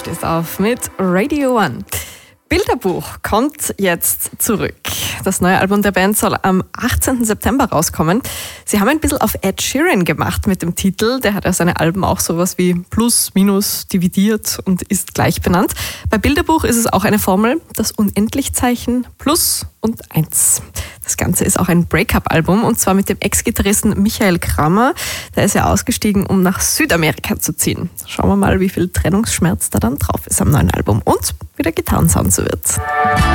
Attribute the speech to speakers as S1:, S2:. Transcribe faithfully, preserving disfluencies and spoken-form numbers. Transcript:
S1: stehst auf mit Radio One. Bilderbuch kommt jetzt zurück. Das neue Album der Band soll am achtzehnten September rauskommen. Sie haben ein bisschen auf Ed Sheeran gemacht mit dem Titel. Der hat ja seine Alben auch sowas wie Plus, Minus dividiert und ist gleich benannt. Bei Bilderbuch ist es auch eine Formel, das Unendlichzeichen plus und eins. Das Ganze ist auch ein Break-up-Album und zwar mit dem Ex-Gitarristen Michael Kramer. Der ist ja ausgestiegen, um nach Südamerika zu ziehen. Schauen wir mal, wie viel Trennungsschmerz da dann drauf ist am neuen Album und wie der Gitarrensound so wird.